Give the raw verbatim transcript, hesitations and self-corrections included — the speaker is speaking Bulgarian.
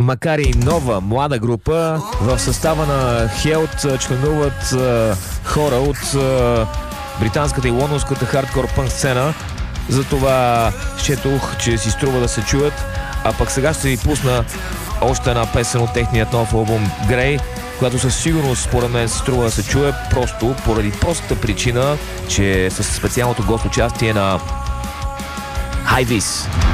макар и нова, млада група, в състава на Хелт членуват а, хора от а, британската и лондонската хардкор пънк сцена. Затова счетох, че си струва да се чуят. А пък сега ще ви пусна още една песен от техният нов албум Grey, която със сигурност според мен се струва да се чуе, просто поради простата причина, че е със специалното гост участие на High Vis.